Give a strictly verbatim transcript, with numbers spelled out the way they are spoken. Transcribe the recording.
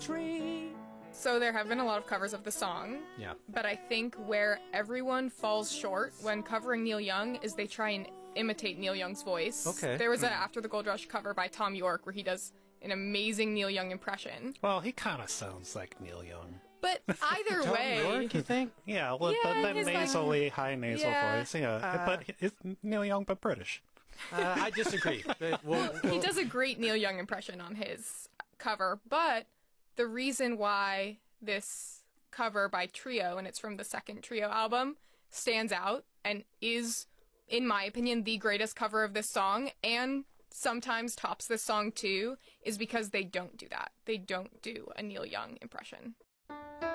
tree. So there have been a lot of covers of the song. Yeah. But I think where everyone falls short when covering Neil Young is they try and imitate Neil Young's voice. Okay. There was a After the Gold Rush cover by Tom York where he does an amazing Neil Young impression. Well, he kind of sounds like Neil Young. But either Tom way... York, you think? Yeah, well, Yeah, that, that his, like- nasally, high nasal Yeah. voice. Yeah, Uh, but it's Neil Young, but British. Uh, I disagree. Uh, well, He does a great Neil Young impression on his cover, but the reason why this cover by Trio, and it's from the second Trio album, stands out and is, in my opinion, the greatest cover of this song, and sometimes tops this song too, is because they don't do that. They don't do a Neil Young impression.